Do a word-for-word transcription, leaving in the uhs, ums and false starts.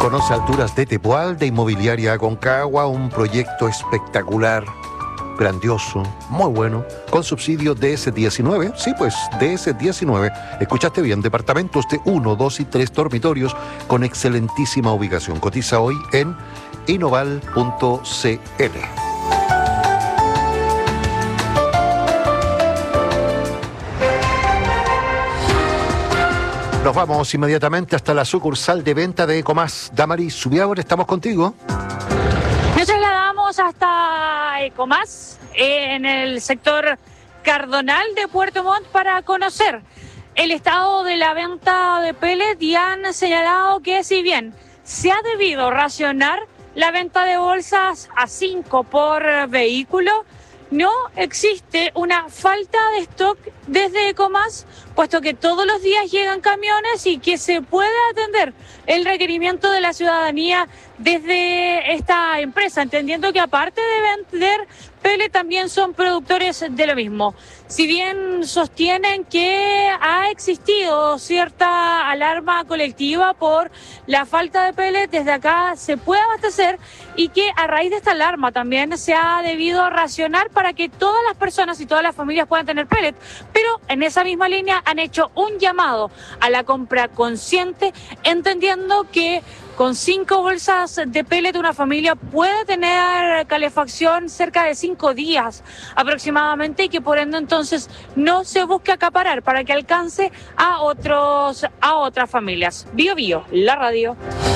Conoce Alturas de Tepual, de Inmobiliaria Aconcagua, un proyecto espectacular, grandioso, muy bueno, con subsidio D S diecinueve, sí pues, D S diecinueve, escuchaste bien, departamentos de uno, dos y tres dormitorios con excelentísima ubicación. Cotiza hoy en inoval punto c l. Nos vamos inmediatamente hasta la sucursal de venta de Ecomás. Damaris Zubiaur, estamos contigo. Nos trasladamos hasta Ecomás, en el sector Cardonal de Puerto Montt, para conocer el estado de la venta de pellet, y han señalado que si bien se ha debido racionar la venta de bolsas a cinco por vehículo, no existe una falta de stock desde Ecomás, puesto que todos los días llegan camiones y que se puede atender el requerimiento de la ciudadanía desde esta empresa, entendiendo que aparte de vender pellet también son productores de lo mismo. Si bien sostienen que ha existido cierta alarma colectiva por la falta de pellet, desde acá se puede abastecer, y que a raíz de esta alarma también se ha debido racionar para que todas las personas y todas las familias puedan tener pellet. Pero en esa misma línea han hecho un llamado a la compra consciente, entendiendo que con cinco bolsas de pellet una familia puede tener calefacción cerca de cinco días aproximadamente, y que por ende entonces no se busque acaparar para que alcance a otros, a otras familias. Bio Bio, la radio.